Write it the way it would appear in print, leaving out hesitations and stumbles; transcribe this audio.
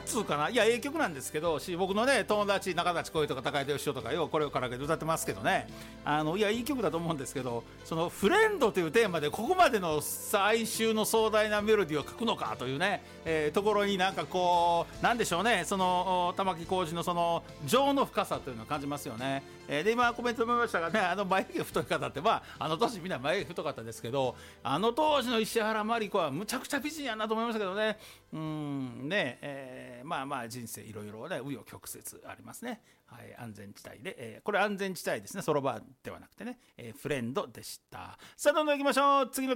つうかな、いやええ曲なんですけど、僕のね友達中立恋とか高井義雄とかようこれをカラオケで歌ってますけどね、いやいい曲だと思うんですけど、そのフレンドというテーマでここまでの哀愁の壮大なメロディーを書くのかというね、ところになんかこうなんでしょうね、その玉置浩二のその情の深さというのを感じますよね。で今コメント見ましたがね、眉毛太い方って、あの年みんな眉毛太かったですけど、あの当時の石原まり子はむちゃくちゃ美人やなと思いましたけどね。まあ人生いろいろね紆余曲折ありますね。はい、安全地帯で、これ安全地帯ですね、ソロバーではなくてね、フレンドでした。さあどんどん行きましょう。次の